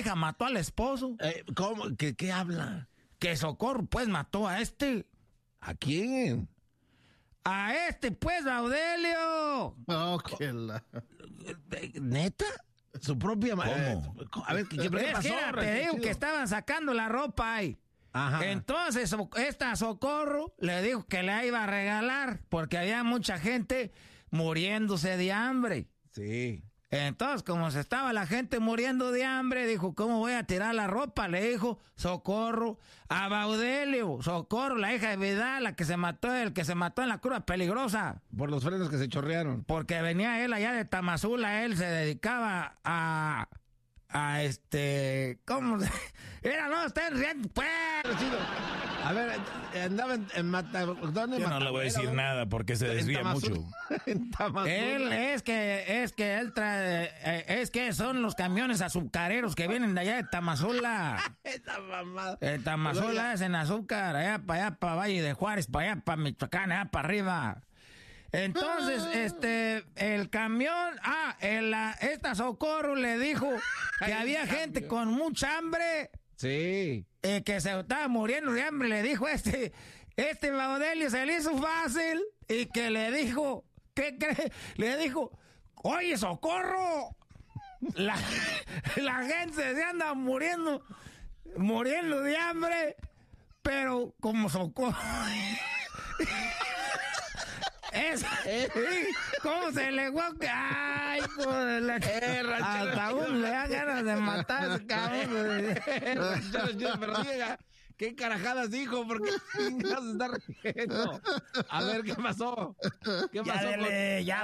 hija mató al esposo. ¿Cómo? ¿Qué habla? Que Socorro, pues, mató a este. ¿A quién? A este, pues, Baudelio. ¿Neta? Su propia madre. A ver, ¿qué pasó? Te digo que estaban sacando la ropa ahí. Ajá. Entonces, esta Socorro le dijo que le iba a regalar porque había mucha gente muriéndose de hambre. Sí. Entonces, como se estaba la gente muriendo de hambre, dijo, ¿cómo voy a tirar la ropa? Le dijo Socorro a Baudelio. Socorro, la hija de Vidal, la que se mató, el que se mató en la curva peligrosa. Por los frenos que se chorrearon. Porque venía él allá de Tamazula, él se dedicaba a ¿cómo se? Era, no, están riendo, pues. A ver, andaba en Matagón. Yo no le voy a decir nada porque se desvía mucho. Él es que él trae, es que son los camiones azucareros que vienen de allá de Tamazula. Esa mamada. Tamazula es en azúcar, allá para Valle de Juárez, para allá para Michoacán, allá para arriba. Entonces, el camión, esta Socorro le dijo que había gente con mucha hambre. Sí. Que se estaba muriendo de hambre. Le dijo Baudelio se le hizo fácil y que le dijo, ¿qué cree? Le dijo, oye, Socorro, la gente se anda muriendo de hambre, pero como Socorro... ¿Cómo se le guaca? Ay, por la hasta uno le da ganas de matar a ese cabrón. ¿Qué carajadas dijo? ¿Por qué se está riendo? A ver, ¿qué pasó? ¿Qué pasó? Ya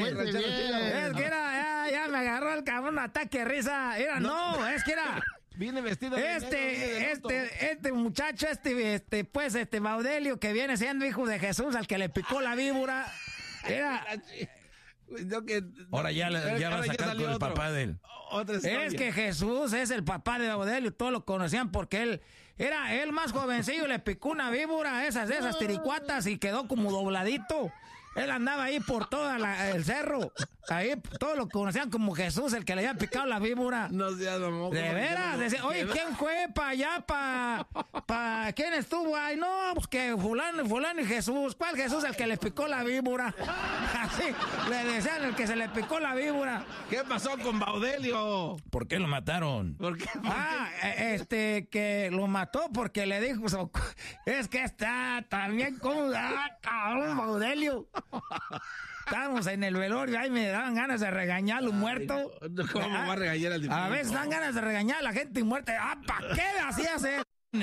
me agarró el cabrón un ataque de risa. Es que era... Viene vestido este muchacho, Baudelio, que viene siendo hijo de Jesús, al que le picó la víbora, era... Ahora ya va a sacar con el papá de él. Es que Jesús es el papá de Baudelio, todos lo conocían porque él era el más jovencillo, le picó una víbora, esas tiricuatas, y quedó como dobladito. Él andaba ahí por todo el cerro. Ahí todos lo conocían como Jesús, el que le había picado la víbora. No seas mamón. De veras. Decía, oye, ¿quién fue para allá? ¿Quién estuvo ahí? No, pues que fulano y Jesús. ¿Cuál Jesús? El que le picó la víbora. Así le decían, el que se le picó la víbora. ¿Qué pasó con Baudelio? ¿Por qué lo mataron? ¿Por qué? Que lo mató porque le dijo, es que está también como, cabrón, Baudelio. Estábamos en el velorio, ahí me daban ganas de regañar a los muertos. ¿Cómo va a regañar al difunto? A veces dan ganas de regañar a la gente muerta. ¿Para qué hacías eso?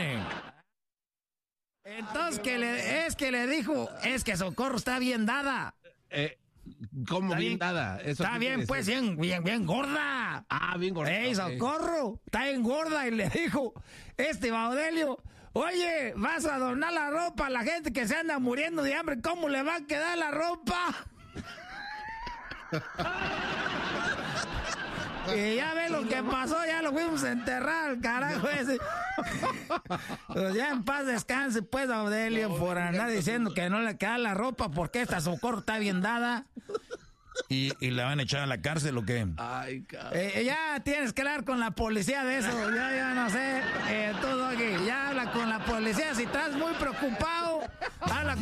Entonces, que le dijo, es que Socorro está bien dada. ¿Cómo bien dada? Está bien, pues, bien gorda. Bien gorda. Socorro, está bien gorda. Y le dijo, Baudelio, oye, vas a donar la ropa a la gente que se anda muriendo de hambre. ¿Cómo le va a quedar la ropa? Y ya ve lo que pasó, ya lo fuimos a enterrar, carajo ese. Pues ya en paz descanse, pues, Baudelio, por andar diciendo que no le queda la ropa porque esta Socorro está bien dada. ¿Y la van a echar a la cárcel o qué? Ay, cabrón. Ya tienes que hablar con la policía de eso. Ya no sé. Todo aquí. Ya habla con la policía. Si estás muy preocupado, habla con